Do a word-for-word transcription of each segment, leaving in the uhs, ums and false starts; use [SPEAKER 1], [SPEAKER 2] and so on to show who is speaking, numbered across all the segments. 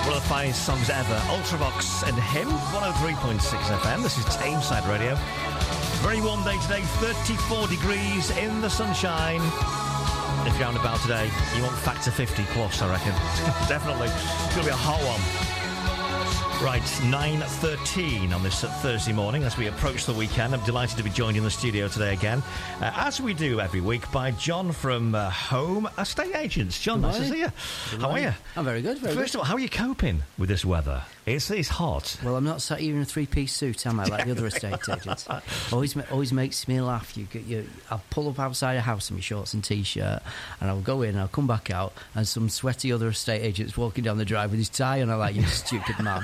[SPEAKER 1] One of the finest songs ever. Ultravox and Him, one oh three point six F M. This is Tameside Radio. Very warm day today, thirty-four degrees in the sunshine. If you're out and about today, you want factor fifty plus, I reckon. Definitely. It's going to be a hot one. Right, nine thirteen on this Thursday morning as we approach the weekend. I'm delighted to be joined in the studio today again, uh, as we do every week, by John from uh, Home Estate Agents. John, nice to see you. How are you?
[SPEAKER 2] I'm very good, very
[SPEAKER 1] First
[SPEAKER 2] good.
[SPEAKER 1] of all, how are you coping with this weather? It's, it's hot.
[SPEAKER 2] Well, I'm not sat here in a three-piece suit, am I, like the other estate agents? Always always makes me laugh. You, you, I'll pull up outside a house in my shorts and T-shirt, and I'll go in and I'll come back out, and some sweaty other estate agent's walking down the drive with his tie, and I'm like, you stupid man.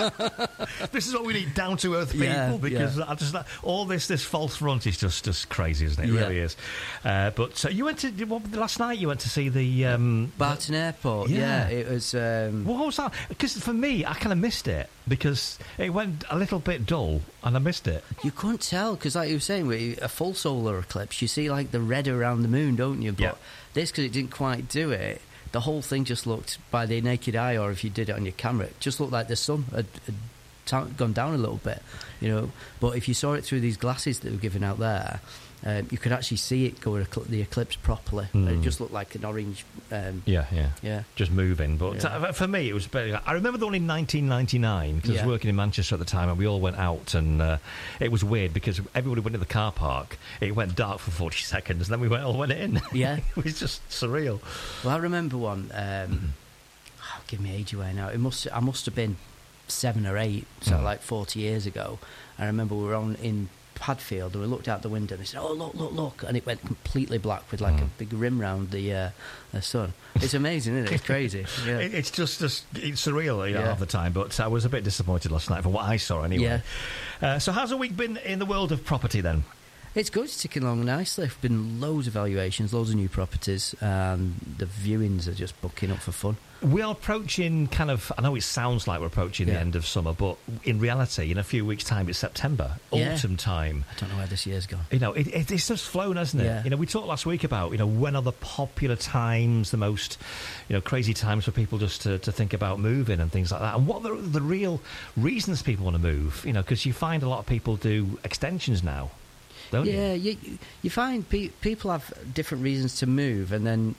[SPEAKER 1] This is what we need, down-to-earth people,
[SPEAKER 2] Yeah,
[SPEAKER 1] because
[SPEAKER 2] yeah.
[SPEAKER 1] I just all this this false front is just, just crazy, isn't it? It
[SPEAKER 2] Yeah.
[SPEAKER 1] really is. Uh, but uh, you went to, what, last night you went to see the... Um,
[SPEAKER 2] Barton Airport,
[SPEAKER 1] Yeah.
[SPEAKER 2] yeah, it was... Um,
[SPEAKER 1] What was that? Because for me, I kind of missed it because it went a little bit dull and I missed it.
[SPEAKER 2] You couldn't tell, because like you were saying, with a full solar eclipse, you see like the red around the moon, don't you? But
[SPEAKER 1] Yeah.
[SPEAKER 2] this, because it didn't quite do it, the whole thing just looked, by the naked eye, or if you did it on your camera, it just looked like the sun had, had t- gone down a little bit, you know. But if you saw it through these glasses that were given out there, um, you could actually see it go ecl- the eclipse properly.
[SPEAKER 1] Mm.
[SPEAKER 2] It just looked like an orange. Um,
[SPEAKER 1] Yeah, yeah.
[SPEAKER 2] Yeah.
[SPEAKER 1] Just moving. But
[SPEAKER 2] Yeah.
[SPEAKER 1] uh, for me, it was better. I remember the one in nineteen ninety-nine, because I
[SPEAKER 2] Yeah.
[SPEAKER 1] was working in Manchester at the time, and we all went out, and uh, it was weird because everybody went to the car park. It went dark for forty seconds, and then we went, all went in.
[SPEAKER 2] Yeah.
[SPEAKER 1] It was just surreal.
[SPEAKER 2] Well, I remember one. Um,
[SPEAKER 1] Mm-hmm.
[SPEAKER 2] oh, give me age away now. It must. I must have been seven or eight, so
[SPEAKER 1] Mm.
[SPEAKER 2] like forty years ago. I remember we were on in Padfield, and we looked out the window, and they said, "Oh, look, look, look!" And it went completely black with like
[SPEAKER 1] Mm.
[SPEAKER 2] a big rim round the, uh, the sun. It's amazing, isn't it? It's crazy. Yeah.
[SPEAKER 1] It, it's just, just it's surreal, you know,
[SPEAKER 2] Yeah.
[SPEAKER 1] half the time. But I was a bit disappointed last night for what I saw, anyway.
[SPEAKER 2] Yeah.
[SPEAKER 1] Uh, so, how's the week been in the world of property then?
[SPEAKER 2] It's good. It's ticking along nicely. There've been loads of valuations, loads of new properties, and the viewings are just booking up for fun.
[SPEAKER 1] We are approaching kind of, I know it sounds like we're approaching the
[SPEAKER 2] Yeah.
[SPEAKER 1] end of summer, but in reality, in a few weeks' time, it's September,
[SPEAKER 2] Yeah.
[SPEAKER 1] autumn time.
[SPEAKER 2] I don't know where this year's gone.
[SPEAKER 1] You know, it, it, it's just flown, hasn't it?
[SPEAKER 2] Yeah.
[SPEAKER 1] You know, we talked last week about, you know, when are the popular times, the most, you know, crazy times for people just to, to think about moving and things like that. And what are the, the real reasons people want to move, you know, because you find a lot of people do extensions now, don't
[SPEAKER 2] Yeah,
[SPEAKER 1] you?
[SPEAKER 2] you, you find pe- people have different reasons to move, and then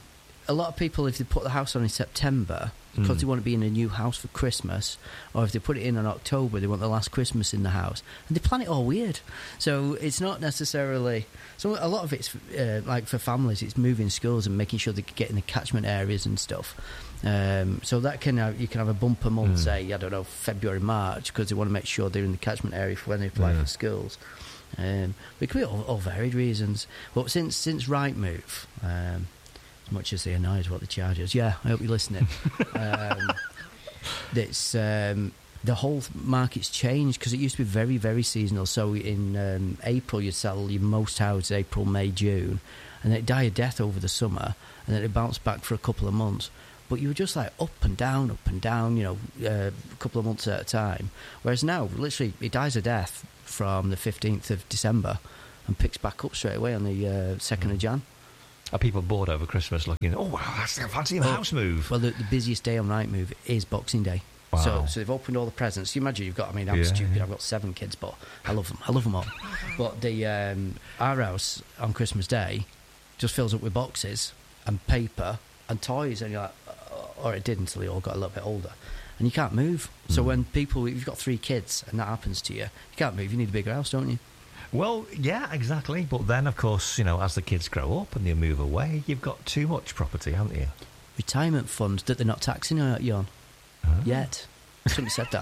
[SPEAKER 2] a lot of people, if they put the house on in September because
[SPEAKER 1] Mm.
[SPEAKER 2] they want to be in a new house for Christmas, or if they put it in in October, they want the last Christmas in the house, and they plan it all weird. So it's not necessarily... So a lot of it's, uh, like for families, it's moving schools and making sure they can get in the catchment areas and stuff. Um, so that can have, you can have a bumper month,
[SPEAKER 1] Mm.
[SPEAKER 2] say, I don't know, February, March, because they want to make sure they're in the catchment area for when they apply
[SPEAKER 1] Yeah.
[SPEAKER 2] for schools. Um, but it could be all, all varied reasons. But since since Rightmove, um, as much as they annoy us what they charge us, yeah, I hope you're listening. um, it's um, the whole market's changed, because it used to be very, very seasonal. So in um, April, you'd sell your most houses April, May, June, and then it'd die a death over the summer, and then it bounced back for a couple of months. But you were just like up and down, up and down, you know, uh, a couple of months at a time. Whereas now, literally, it dies a death from the fifteenth of December and picks back up straight away on the uh, second of Jan.
[SPEAKER 1] Are people bored over Christmas looking, oh, wow, that's a fancy
[SPEAKER 2] Oh,
[SPEAKER 1] house move?
[SPEAKER 2] Well, the, the busiest day on Rightmove is Boxing Day.
[SPEAKER 1] Wow.
[SPEAKER 2] So, so they've opened all the presents. You imagine you've got, I mean, I'm
[SPEAKER 1] Yeah,
[SPEAKER 2] stupid,
[SPEAKER 1] yeah.
[SPEAKER 2] I've got seven kids, but I love them. I love them all. But the um, our house on Christmas Day just fills up with boxes and paper and toys, and you're like, uh, or it did until they all got a little bit older. And you can't move. So
[SPEAKER 1] Mm.
[SPEAKER 2] when people, if you've got three kids and that happens to you, you can't move. You need a bigger house, don't you?
[SPEAKER 1] Well, yeah, exactly. But then, of course, you know, as the kids grow up and they move away, you've got too much property, haven't you?
[SPEAKER 2] Retirement funds that they're not taxing you on
[SPEAKER 1] Huh?
[SPEAKER 2] yet. I shouldn't have said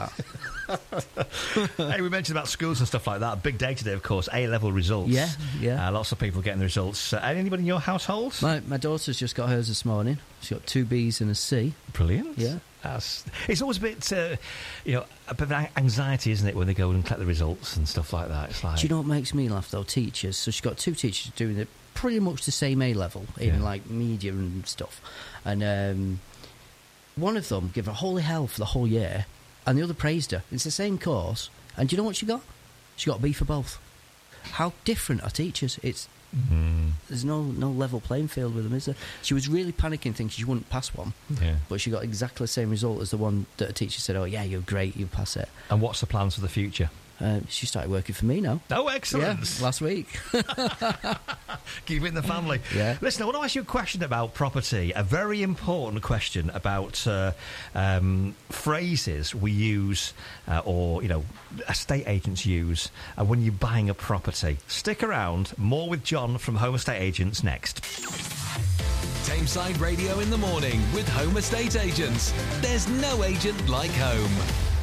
[SPEAKER 2] that.
[SPEAKER 1] Hey, we mentioned about schools and stuff like that. Big day today, of course, A-level results.
[SPEAKER 2] Yeah, yeah.
[SPEAKER 1] Uh, lots of people getting the results. Uh, anybody in your household?
[SPEAKER 2] My, my daughter's just got hers this morning. She's got two B's and a C.
[SPEAKER 1] Brilliant.
[SPEAKER 2] Yeah.
[SPEAKER 1] That's, it's always a bit, uh, you know, a bit of anxiety, isn't it, when they go and collect the results and stuff like that. It's like...
[SPEAKER 2] Do you know what makes me laugh, though? Teachers. So she's got two teachers doing the, pretty much the same A-level in,
[SPEAKER 1] Yeah.
[SPEAKER 2] like, media and stuff. And um, one of them gave her holy hell for the whole year, and the other praised her. It's the same course. And do you know what she got? She got a B for both. How different are teachers? It's
[SPEAKER 1] Mm.
[SPEAKER 2] There's no no level playing field with them, is there? She was really panicking, thinking she wouldn't pass one.
[SPEAKER 1] Yeah.
[SPEAKER 2] But she got exactly the same result as the one that a teacher said, oh, yeah, you're great, you pass it.
[SPEAKER 1] And what's the plans for the future?
[SPEAKER 2] Uh, she started working for me now.
[SPEAKER 1] Oh, excellent.
[SPEAKER 2] Yeah, last week.
[SPEAKER 1] Keep it in the family.
[SPEAKER 2] Yeah.
[SPEAKER 1] Listen, I want to ask you a question about property, a very important question about uh, um, phrases we use uh, or, you know, estate agents use uh, when you're buying a property. Stick around. More with John from Home Estate Agents next.
[SPEAKER 3] Tameside Radio in the morning with Home Estate Agents. There's no agent like home.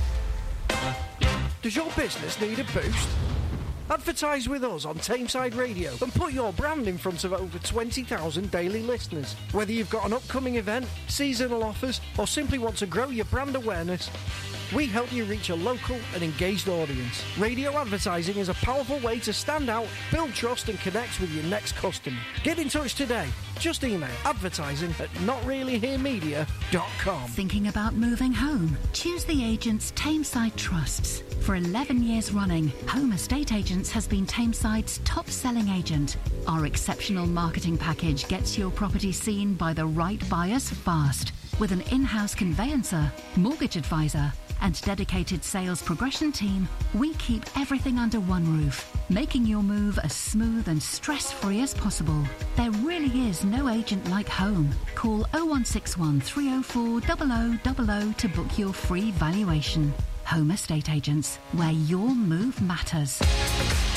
[SPEAKER 4] Does your business need a boost? Advertise with us on Tameside Radio and put your brand in front of over twenty thousand daily listeners. Whether you've got an upcoming event, seasonal offers, or simply want to grow your brand awareness, we help you reach a local and engaged audience. Radio advertising is a powerful way to stand out, build trust and connect with your next customer. Get in touch today. Just email advertising at not really here media dot com.
[SPEAKER 5] Thinking about moving home? Choose the agents Tameside trusts. For eleven years running, Home Estate Agents has been Tameside's top-selling agent. Our exceptional marketing package gets your property seen by the right buyers fast. With an in-house conveyancer, mortgage advisor, and dedicated sales progression team, we keep everything under one roof, making your move as smooth and stress-free as possible. There really is no agent like home. Call oh one six one, three oh four, zero zero zero zero to book your free valuation. Home Estate Agents, where your move matters.